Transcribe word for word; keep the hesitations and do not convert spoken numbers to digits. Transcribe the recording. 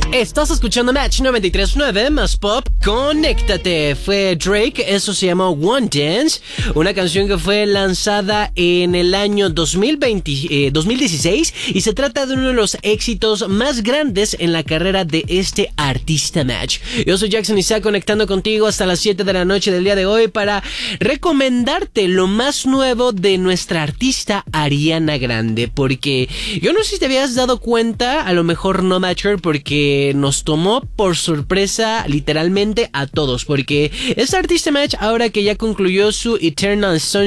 Estás escuchando Match noventa y tres punto nueve más Pop, conéctate. Fue Drake, eso se llamó One Dance, una canción que fue lanzada en el año dos mil veinte, eh, dos mil dieciséis y se trata de uno de los éxitos más grandes en la carrera de este artista Match. Yo soy Jackson Isaac, conectando contigo hasta las siete de la noche del día de hoy para recomendarte lo más nuevo de nuestra artista Ariana Grande, porque yo no sé si te habías dado cuenta, a lo mejor no, Matcher, porque nos tomó por sorpresa literalmente a todos, porque esta artista Match, ahora que ya concluyó su Eternal Sunshine